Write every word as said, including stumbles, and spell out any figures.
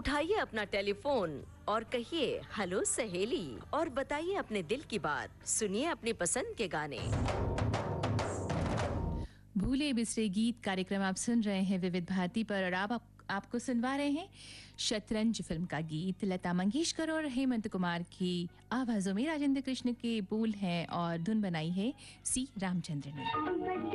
उठाइए अपना टेलीफोन और कहिए हेलो सहेली और बताइए अपने दिल की बात। सुनिए अपनी पसंद के गाने। भूले बिसरे गीत कार्यक्रम आप सुन रहे हैं विविध भारती पर और आप, आप आपको सुनवा रहे हैं शतरंज फिल्म का गीत। लता मंगेशकर और हेमंत कुमार की आवाजों में राजेंद्र कृष्ण के बोल हैं और धुन बनाई है सी रामचंद्र ने।